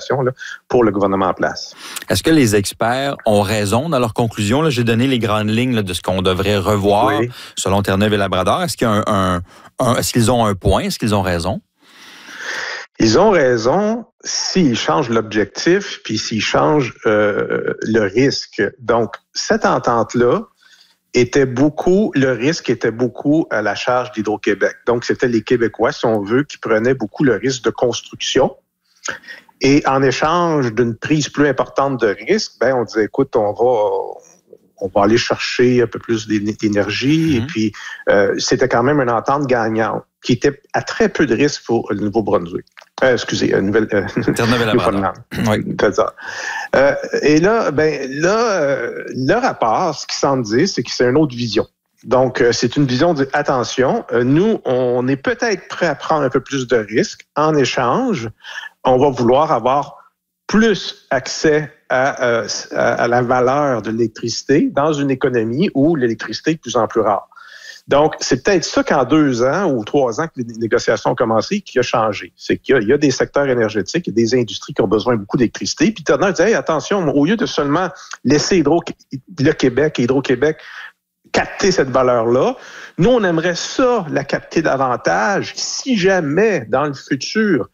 négociations là, pour le gouvernement en place. Est-ce que les experts ont raison dans leurs conclusions? Là, j'ai donné les grandes lignes là, de ce qu'on devrait revoir selon Terre-Neuve et Labrador. Est-ce qu'ils ont un point? Est-ce qu'ils ont raison? Ils ont raison s'ils changent l'objectif puis s'ils changent le risque. Donc, cette entente-là, le risque était beaucoup à la charge d'Hydro-Québec. Donc, c'était les Québécois, si on veut, qui prenaient beaucoup le risque de construction. Et en échange d'une prise plus importante de risque, on disait, écoute, on va aller chercher un peu plus d'énergie. Et puis, c'était quand même une entente gagnante qui était à très peu de risque pour le Nouveau-Brunswick. Terre-Neuve-et-Labrador. Oui, c'est ça. Et là, le rapport, ce qu'il semble dire, c'est que c'est une autre vision. Donc, c'est une vision de attention, nous, on est peut-être prêt à prendre un peu plus de risques. En échange, on va vouloir avoir plus accès à la valeur de l'électricité dans une économie où l'électricité est de plus en plus rare. Donc, c'est peut-être ça qu'en 2 ans ou 3 ans que les négociations ont commencé qui a changé. C'est qu'il y a des secteurs énergétiques, il y a des industries qui ont besoin beaucoup d'électricité. Puis Turner dit, hey, attention, au lieu de seulement laisser le Québec et Hydro-Québec capter cette valeur-là, nous, on aimerait ça la capter davantage si jamais, dans le futur,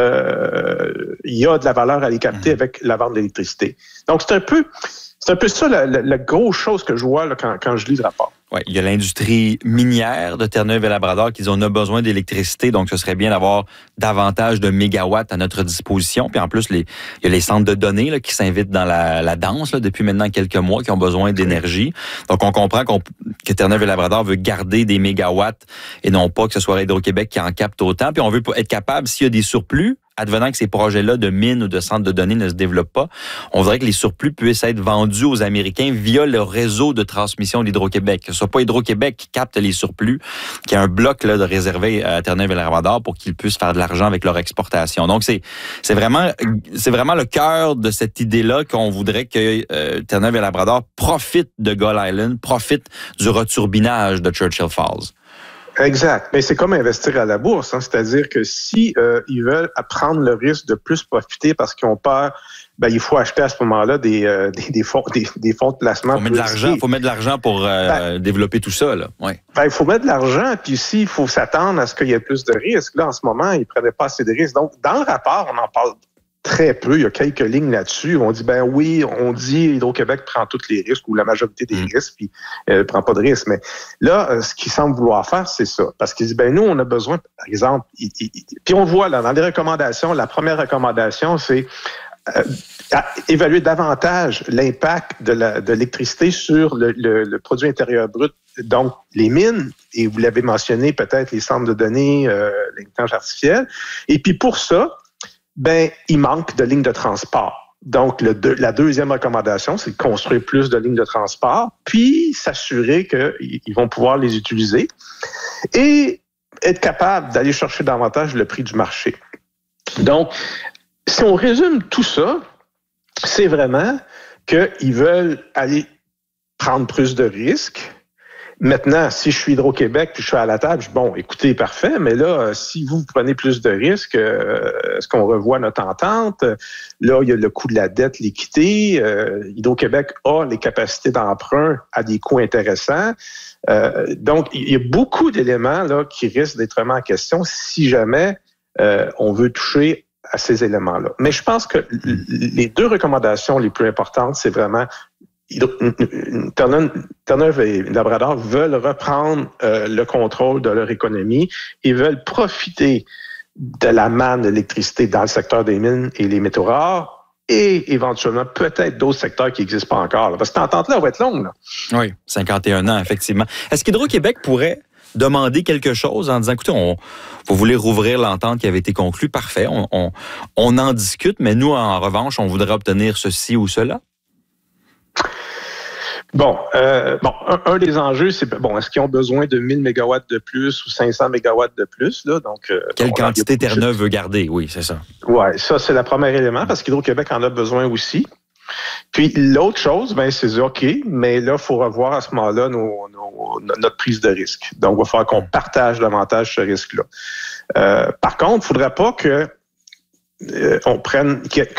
il y a de la valeur à les capter avec la vente d'électricité. Donc, c'est un peu ça la grosse chose que je vois là, quand je lis le rapport. Oui, il y a l'industrie minière de Terre-Neuve et Labrador qui dit on a besoin d'électricité, donc ce serait bien d'avoir davantage de mégawatts à notre disposition. Puis en plus, il y a les centres de données là, qui s'invitent dans la danse là, depuis maintenant quelques mois, qui ont besoin d'énergie. Donc on comprend que Terre-Neuve et Labrador veut garder des mégawatts et non pas que ce soit Hydro-Québec qui en capte autant. Puis on veut être capable, s'il y a des surplus, advenant que ces projets-là de mines ou de centres de données ne se développent pas, on voudrait que les surplus puissent être vendus aux Américains via le réseau de transmission d'Hydro-Québec. Que ce soit pas Hydro-Québec qui capte les surplus, qui a un bloc là, de réservé à Terre-Neuve et Labrador pour qu'ils puissent faire de l'argent avec leur exportation. Donc, c'est vraiment le cœur de cette idée-là qu'on voudrait que Terre-Neuve et Labrador profitent de Gull Island, profitent du returbinage de Churchill Falls. Exact. Mais c'est comme investir à la bourse, hein. C'est-à-dire que si ils veulent prendre le risque de plus profiter parce qu'ils ont peur, il faut acheter à ce moment-là des fonds de placement. Il faut mettre de l'argent pour développer tout ça, là. Ouais. Il faut mettre de l'argent, puis ici, il faut s'attendre à ce qu'il y ait plus de risques. Là, en ce moment, ils ne prenaient pas assez de risques. Donc, dans le rapport, on en parle très peu. Il y a quelques lignes là-dessus. On dit, on dit Hydro-Québec prend tous les risques ou la majorité des risques, puis ne prend pas de risques. Mais là, ce qu'ils semblent vouloir faire, c'est ça. Parce qu'ils disent, nous, on a besoin, par exemple, puis on voit là, dans les recommandations, la première recommandation, c'est évaluer davantage l'impact de l'électricité sur le produit intérieur brut. Donc, les mines, et vous l'avez mentionné, peut-être les centres de données, l'intelligence artificielle. Et puis pour ça, il manque de lignes de transport. Donc, la deuxième recommandation, c'est de construire plus de lignes de transport, puis s'assurer qu'ils vont pouvoir les utiliser et être capable d'aller chercher davantage le prix du marché. Donc, si on résume tout ça, c'est vraiment qu'ils veulent aller prendre plus de risques. Maintenant, si je suis Hydro-Québec puis je suis à la table, écoutez, parfait, mais là, si vous prenez plus de risques, est-ce qu'on revoit notre entente? Là, il y a le coût de la dette, l'équité. Hydro-Québec a les capacités d'emprunt à des coûts intéressants. Donc, il y a beaucoup d'éléments là qui risquent d'être remis en question si jamais on veut toucher à ces éléments-là. Mais je pense que les 2 recommandations les plus importantes, c'est vraiment Terre-Neuve et Labrador veulent reprendre le contrôle de leur économie et veulent profiter de la manne d'électricité dans le secteur des mines et les métaux rares et éventuellement peut-être d'autres secteurs qui n'existent pas encore. Là. Parce que cette entente-là va être longue. Là. Oui, 51 ans, effectivement. Est-ce qu'Hydro-Québec pourrait demander quelque chose en disant, écoutez, vous voulez rouvrir l'entente qui avait été conclue, parfait, on en discute, mais nous, en revanche, on voudrait obtenir ceci ou cela? Un des enjeux, c'est est-ce qu'ils ont besoin de 1000 mégawatts de plus ou 500 mégawatts de plus là, donc quelle quantité Terre-Neuve veut garder, oui, c'est ça. Ouais, ça c'est le premier élément parce qu'Hydro-Québec en a besoin aussi. Puis l'autre chose, c'est OK, mais là, il faut revoir à ce moment-là notre prise de risque. Donc, il va falloir qu'on partage davantage ce risque-là. Par contre, il ne faudrait pas que